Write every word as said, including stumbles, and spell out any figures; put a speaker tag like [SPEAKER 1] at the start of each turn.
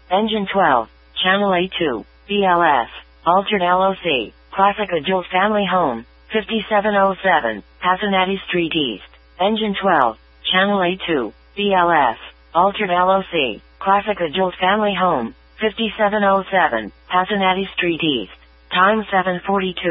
[SPEAKER 1] Engine twelve, Channel A two, B L S, Altered L O C, Classic Adult Family Home, fifty-seven oh seven, Hazenati Street East. Engine twelve, Channel A two, B L S, Altered L O C, Classic Adult Family Home, fifty-seven oh seven, Hazenati Street East. Time seven forty-two.